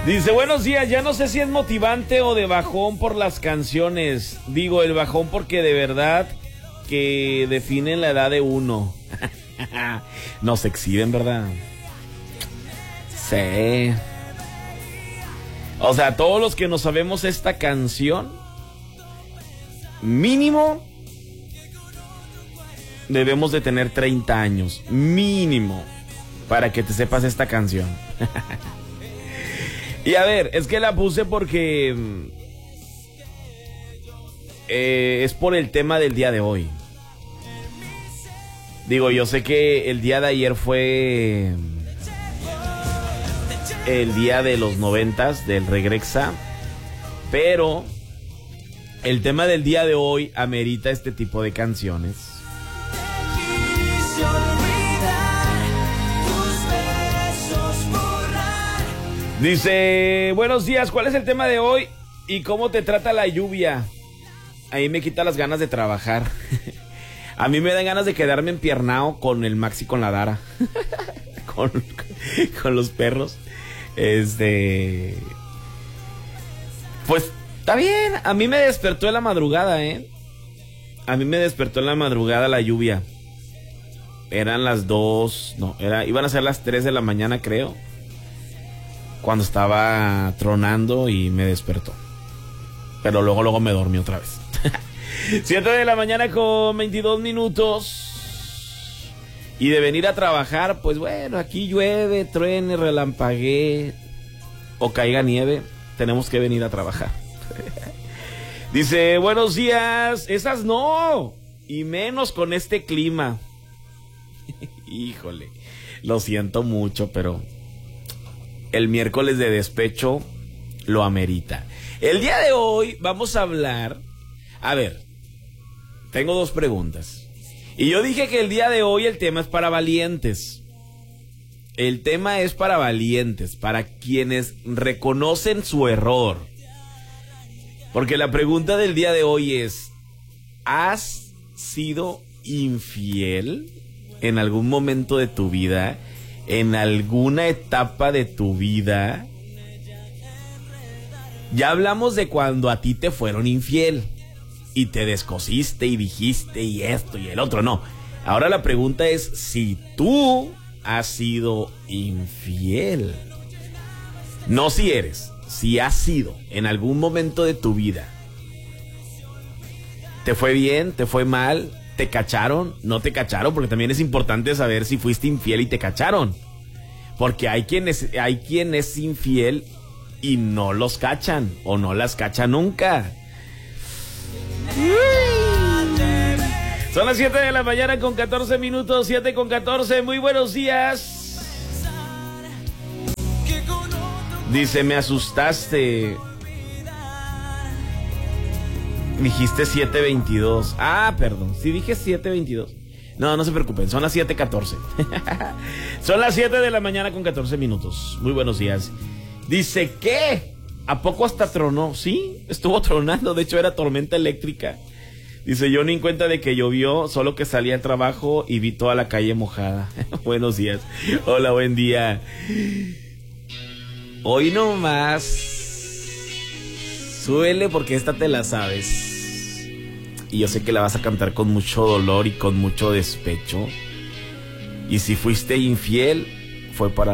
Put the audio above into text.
Dice, buenos días, ya no sé si es motivante o de bajón por las canciones. Digo, el bajón porque de verdad que definen la edad de uno. Nos exhiben, ¿verdad? Sí. O sea, todos los que no sabemos esta canción, mínimo, debemos de tener 30 años. Mínimo, para que te sepas esta canción. Y a ver, es que la puse porque es por el tema del día de hoy. Digo, yo sé que el día de ayer fue el día de los 90s, del Regrexa, pero el tema del día de hoy amerita este tipo de canciones. Dice, buenos días, ¿cuál es el tema de hoy? ¿Y cómo te trata la lluvia? Ahí me quita las ganas de trabajar. A mí me dan ganas de quedarme empiernado con el Max y con la Dara. con los perros. Pues, está bien. A mí me despertó en la madrugada, A mí me despertó en la madrugada la lluvia. Eran las 2, iban a ser las 3 de la mañana, creo, cuando estaba tronando y me despertó. Pero luego me dormí otra vez. 7 de la mañana con 22 minutos. Y de venir a trabajar, pues bueno, aquí llueve, truene, relampaguee o caiga nieve, tenemos que venir a trabajar. Dice, buenos días, esas no, y menos con este clima. Híjole, lo siento mucho, pero el miércoles de despecho lo amerita. El día de hoy vamos a hablar... A ver, tengo dos preguntas. Y yo dije que el día de hoy el tema es para valientes. El tema es para valientes, para quienes reconocen su error. Porque la pregunta del día de hoy es, ¿has sido infiel en algún momento de tu vida? ¿En alguna etapa de tu vida? Ya hablamos de cuando a ti te fueron infiel y te descosiste y dijiste y esto y el otro. No, ahora la pregunta es si tú has sido infiel. No si eres, si has sido en algún momento de tu vida. ¿Te fue bien? ¿Te fue mal? ¿Te cacharon? ¿No te cacharon? Porque también es importante saber si fuiste infiel y te cacharon. Porque hay quien es infiel y no los cachan o no las cachan nunca. Son las 7 de la mañana con 14 minutos, 7 con 14. Muy buenos días. Dice, me asustaste. Dijiste 7:22. Ah, perdón, sí dije 7:22. No se preocupen, son las 7:14. Son las 7 de la mañana con 14 minutos. Muy buenos días. Dice, ¿qué? ¿A poco hasta tronó? Sí, estuvo tronando, de hecho era tormenta eléctrica. Dice, yo ni en cuenta de que llovió, solo que salí al trabajo y vi toda la calle mojada. Buenos días. Hola, buen día. Hoy nomás, súbele porque esta te la sabes. Y yo sé que la vas a cantar con mucho dolor y con mucho despecho. Y si fuiste infiel, fue para